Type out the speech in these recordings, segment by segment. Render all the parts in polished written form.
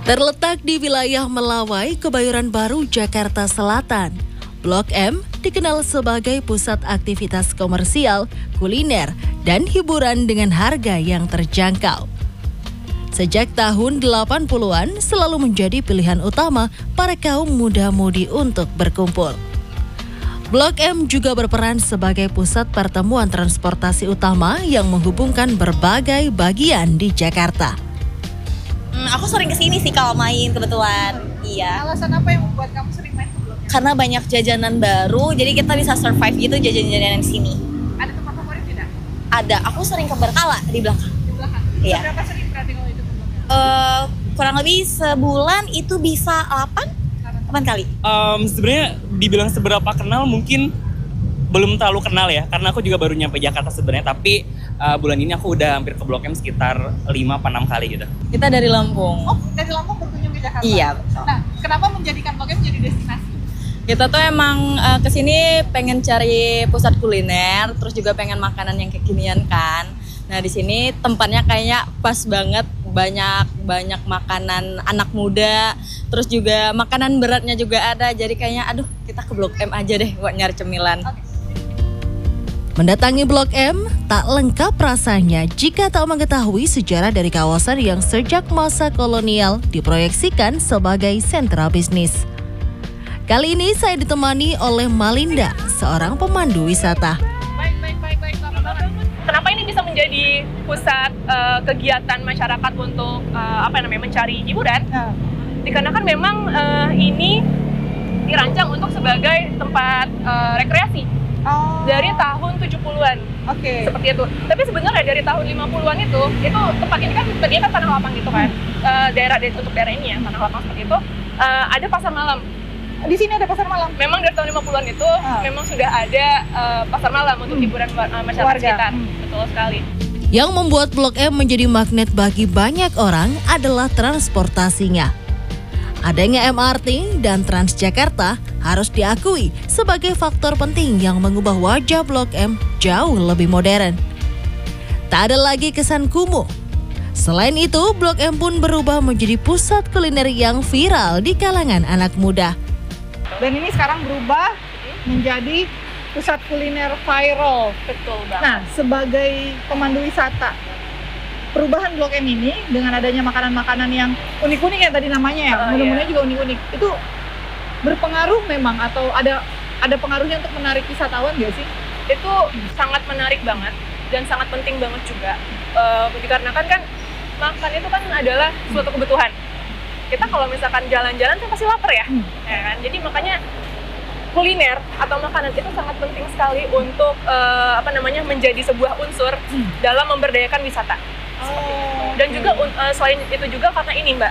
Terletak di wilayah Melawai, Kebayoran Baru, Jakarta Selatan, Blok M dikenal sebagai pusat aktivitas komersial, kuliner, dan hiburan dengan harga yang terjangkau. Sejak tahun 80-an selalu menjadi pilihan utama para kaum muda-mudi untuk berkumpul. Blok M juga berperan sebagai pusat pertemuan transportasi utama yang menghubungkan berbagai bagian di Jakarta. Aku sering kesini sih kalau main kebetulan. Iya. Alasan apa yang membuat kamu sering main ke Blok M? Karena banyak jajanan baru, jadi kita bisa survive gitu jajan-jajanan di sini. Ada tempat favorit tidak? Ada, aku sering ke Berkala di belakang. Di belakang. Iya. Seberapa sering berarti kalau itu ke Blok M? Kurang lebih sebulan itu bisa 8 kali. Sebenarnya dibilang seberapa kenal mungkin belum terlalu kenal ya, karena aku juga baru nyampe Jakarta sebenarnya, tapi bulan ini aku udah hampir ke Blok M sekitar 5-6 kali gitu. Kita dari Lampung. Oh, dari Lampung berkunjung ke Jakarta? Iya, betul. Nah, kenapa menjadikan Blok M jadi destinasi? Kita tuh emang kesini pengen cari pusat kuliner, terus juga pengen makanan yang kekinian kan. Nah di sini tempatnya kayaknya pas banget, banyak makanan anak muda, terus juga makanan beratnya juga ada. Jadi kayaknya aduh kita ke Blok M aja deh buat nyari cemilan. Mendatangi Blok M tak lengkap rasanya jika tak mengetahui sejarah dari kawasan yang sejak masa kolonial diproyeksikan sebagai sentra bisnis. Kali ini saya ditemani oleh Malinda, seorang pemandu wisata. Baik. Kenapa ini bisa menjadi pusat kegiatan masyarakat untuk mencari hiburan? Dikarenakan memang ini dirancang untuk sebagai tempat rekreasi dari tahun 70-an. Oke. Seperti itu. Tapi sebenarnya dari tahun 50-an itu tempat ini kan tadinya kan tanah lapang gitu kan. Untuk daerah ini ya, tanah lapang seperti itu. Ada pasar malam. Di sini ada pasar malam? Memang dari tahun 50-an itu memang sudah ada pasar malam untuk hiburan masyarakat Warga. sekitar. Betul sekali. Yang membuat Blok M menjadi magnet bagi banyak orang adalah transportasinya. Adanya MRT dan Transjakarta harus diakui sebagai faktor penting yang mengubah wajah Blok M jauh lebih modern. Tak ada lagi kesan kumuh. Selain itu, Blok M pun berubah menjadi pusat kuliner yang viral di kalangan anak muda. Dan ini sekarang berubah menjadi pusat kuliner viral. Betul banget. Nah, sebagai pemandu wisata, perubahan Blok M ini dengan adanya makanan-makanan yang unik-unik yang tadi namanya ya, menu-menunya juga unik-unik, itu berpengaruh memang atau ada pengaruhnya untuk menarik wisatawan nggak sih? Itu sangat menarik banget dan sangat penting banget juga. Dikarenakan kan makan itu kan adalah suatu kebutuhan. Kita kalau misalkan jalan-jalan kan pasti lapar ya, ya kan? Jadi makanya kuliner atau makanan itu sangat penting sekali untuk menjadi sebuah unsur dalam memberdayakan wisata. Dan juga selain itu juga karena ini Mbak,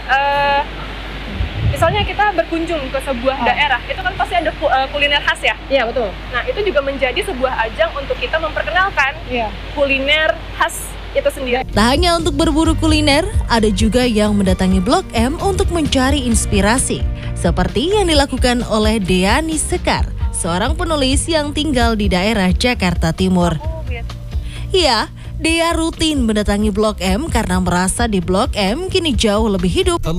misalnya kita berkunjung ke sebuah daerah, itu kan pasti ada kuliner khas ya. Iya, betul. Nah itu juga menjadi sebuah ajang untuk kita memperkenalkan kuliner khas itu sendiri. Tak hanya untuk berburu kuliner, ada juga yang mendatangi Blok M untuk mencari inspirasi. Seperti yang dilakukan oleh Deani Sekar, seorang penulis yang tinggal di daerah Jakarta Timur. Iya, Dea rutin mendatangi Blok M karena merasa di Blok M kini jauh lebih hidup.